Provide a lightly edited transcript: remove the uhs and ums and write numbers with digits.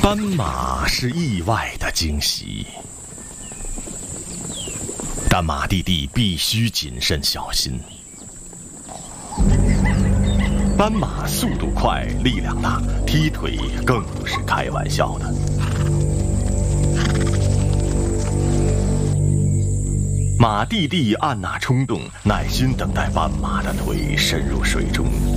斑马是意外的惊喜，但马弟弟必须谨慎小心。斑马速度快，力量大，踢腿更不是开玩笑的。马弟弟按捺冲动，耐心等待斑马的腿深入水中。